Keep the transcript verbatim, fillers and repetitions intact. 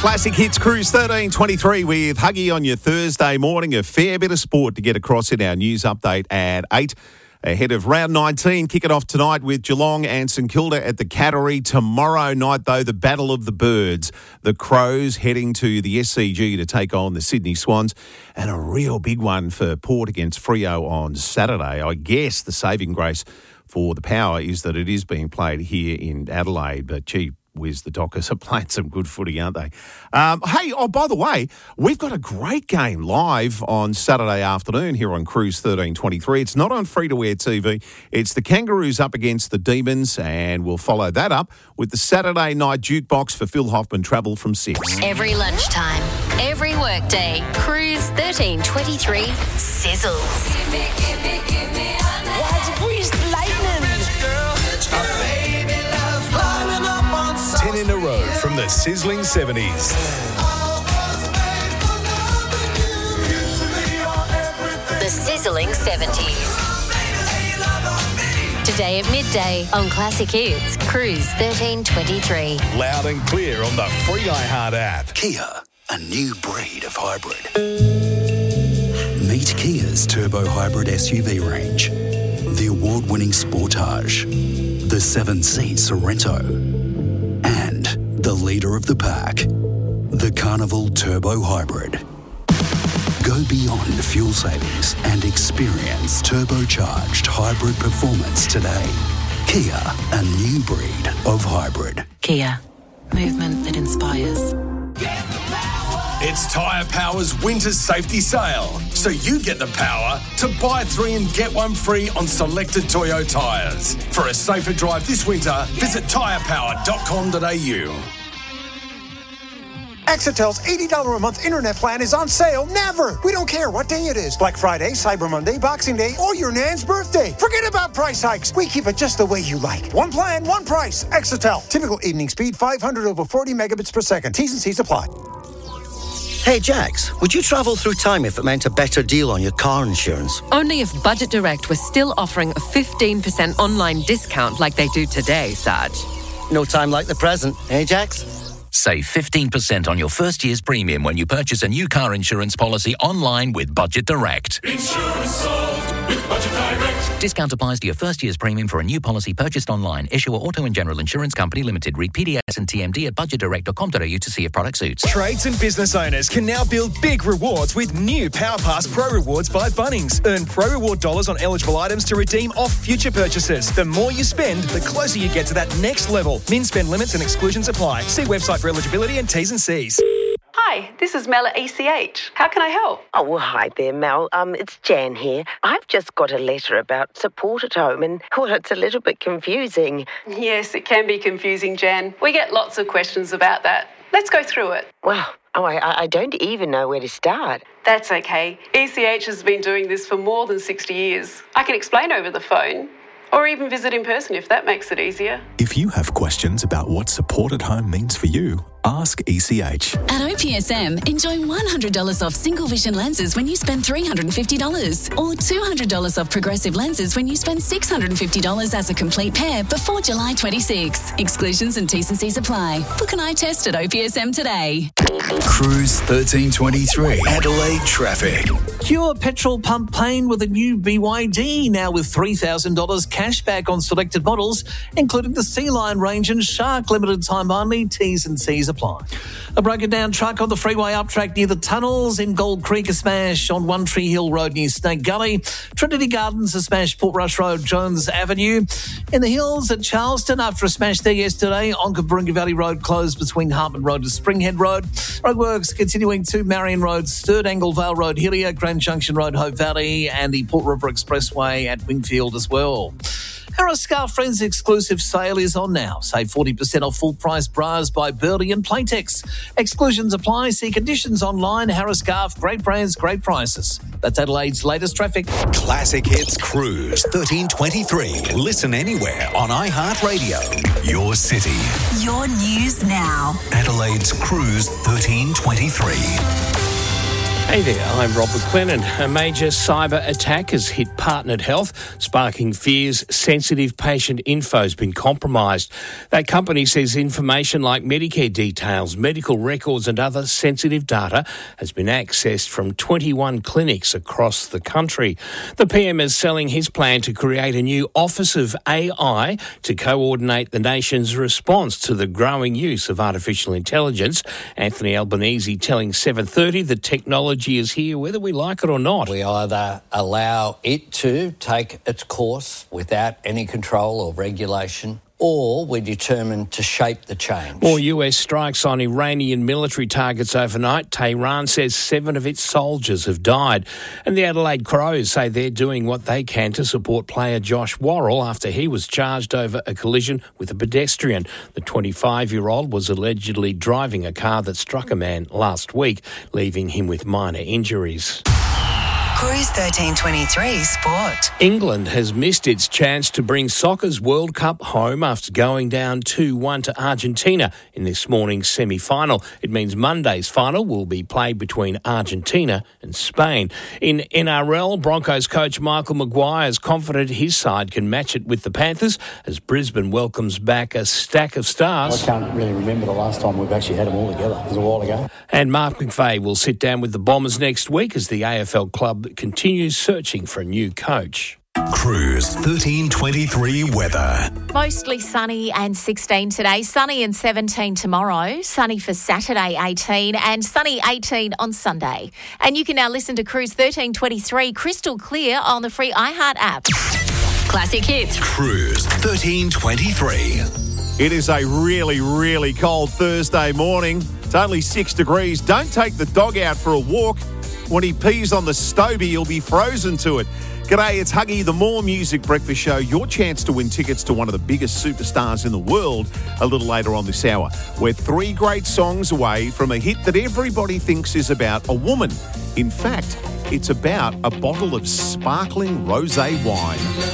Classic Hits Cruise thirteen twenty-three with Huggy on your Thursday morning. A fair bit of sport to get across in our news update at eight. Ahead of round nineteen, kick it off tonight with Geelong and St Kilda at the Cattery. Tomorrow night, though, the Battle of the Birds. The Crows heading to the S C G to take on the Sydney Swans. And a real big one for Port against Freo on Saturday. I guess the saving grace for the Power is that it is being played here in Adelaide. But, gee, whiz, the Dockers are playing some good footy, aren't they? Um, hey, oh, by the way, we've got a great game live on Saturday afternoon here on Cruise thirteen twenty-three. It's not on free-to-air T V. It's the Kangaroos up against the Demons, and we'll follow that up with the Saturday night jukebox for Phil Hoffman Travel from six. Every lunchtime, every workday, Cruise thirteen twenty-three sizzles. Give me, give me, give me Why is it greased lightning? Ten in a row from the sizzling seventies. The sizzling seventies. Today at midday on Classic Hits, Cruise thirteen twenty-three. Loud and clear on the free iHeart app. Kia, a new breed of hybrid. Meet Kia's turbo hybrid S U V range. The award-winning Sportage, the seven-seat Sorrento, and the leader of the pack, the Carnival Turbo Hybrid. Go beyond fuel savings and experience turbocharged hybrid performance today. Kia, a new breed of hybrid. Kia, movement that inspires. It's Tyre Power's winter safety sale, so you get the power to buy three and get one free on selected Toyo tyres. For a safer drive this winter, visit tyre power dot com dot a u. Exetel's eighty dollars a month internet plan is on sale never. We don't care what day it is. Black Friday, Cyber Monday, Boxing Day, or your nan's birthday. Forget about price hikes. We keep it just the way you like. One plan, one price. Exetel. Typical evening speed, five hundred over forty megabits per second. T's and C's apply. Hey, Jax, would you travel through time if it meant a better deal on your car insurance? Only if Budget Direct was still offering a fifteen percent online discount like they do today, Sarge. No time like the present, eh, Jax? Save fifteen percent on your first year's premium when you purchase a new car insurance policy online with Budget Direct. Insurance solved with Budget Direct. Discount applies to your first year's premium for a new policy purchased online. Issuer Auto and General Insurance Company Limited. Read P D S and T M D at budget direct dot com dot a u to see if product suits. Trades and business owners can now build big rewards with new PowerPass Pro Rewards by Bunnings. Earn Pro Reward dollars on eligible items to redeem off future purchases. The more you spend, the closer you get to that next level. Min spend limits and exclusions apply. See website for eligibility and T's and C's. Hi, this is Mel at E C H. How can I help? Oh, well, hi there, Mel. Um, it's Jan here. I've just got a letter about support at home and, well, it's a little bit confusing. Yes, it can be confusing, Jan. We get lots of questions about that. Let's go through it. Well, oh, I, I don't even know where to start. That's okay. E C H has been doing this for more than sixty years. I can explain over the phone. Or even visit in person if that makes it easier. If you have questions about what support at home means for you, ask E C H. At O P S M, enjoy one hundred dollars off single vision lenses when you spend three hundred fifty dollars or two hundred dollars off progressive lenses when you spend six hundred fifty dollars as a complete pair before July twenty-sixth. Exclusions and T's and C's apply. Book an eye test at O P S M today. Cruise thirteen twenty-three. Adelaide traffic. Cure petrol pump pain with a new B Y D, now with three thousand dollars cash back on selected models, including the Sea Lion range and Shark limited time only. T's and C's apply. A broken down truck on the freeway up track near the tunnels. In Gold Creek, a smash on One Tree Hill Road near Snake Gully. Trinity Gardens, a smash Portrush Road, Jones Avenue. In the hills at Charleston, after a smash there yesterday, on Coringa Valley Road closed between Hartman Road and Springhead Road. Roadworks continuing to Marion Road, Third Angle Vale Road, Hillier, Grand Junction Road, Hope Valley, and the Port River Expressway at Wingfield as well. Harris Scarf Friends exclusive sale is on now. Save forty percent off full price bras by Burley and Playtex. Exclusions apply. See conditions online. Harris Scarf, great brands, great prices. That's Adelaide's latest traffic. Classic Hits Cruise thirteen twenty-three. Listen anywhere on iHeartRadio. Your city. Your news now. Adelaide's Cruise thirteen twenty-three. Hey there, I'm Rob McLennan. A major cyber attack has hit Partnered Health, sparking fears sensitive patient info has been compromised. That company says information like Medicare details, medical records and other sensitive data has been accessed from twenty-one clinics across the country. The P M is selling his plan to create a new Office of A I to coordinate the nation's response to the growing use of artificial intelligence. Anthony Albanese telling seven thirty the technology is here whether we like it or not. We either allow it to take its course without any control or regulation, or we're determined to shape the change. More U S strikes on Iranian military targets overnight. Tehran says seven of its soldiers have died. And the Adelaide Crows say they're doing what they can to support player Josh Worrell after he was charged over a collision with a pedestrian. The twenty-five-year-old was allegedly driving a car that struck a man last week, leaving him with minor injuries. Cruise thirteen twenty-three Sport. England has missed its chance to bring soccer's World Cup home after going down two one to Argentina in this morning's semi-final. It means Monday's final will be played between Argentina and Spain. In N R L, Broncos coach Michael Maguire is confident his side can match it with the Panthers as Brisbane welcomes back a stack of stars. I can't really remember the last time we've actually had them all together. It was a while ago. And Mark McVeigh will sit down with the Bombers next week as the A F L club continues searching for a new coach. Cruise thirteen twenty-three weather. Mostly sunny and sixteen today, sunny and seventeen tomorrow, sunny for Saturday eighteen and sunny eighteen on Sunday. And you can now listen to Cruise thirteen twenty-three crystal clear on the free iHeart app. Classic hits. Cruise thirteen twenty-three. It is a really, really cold Thursday morning. It's only six degrees. Don't take the dog out for a walk. When he pees on the Stobie, he'll be frozen to it. G'day, it's Huggy, the More Music Breakfast Show. Your chance to win tickets to one of the biggest superstars in the world a little later on this hour. We're three great songs away from a hit that everybody thinks is about a woman. In fact, it's about a bottle of sparkling rosé wine.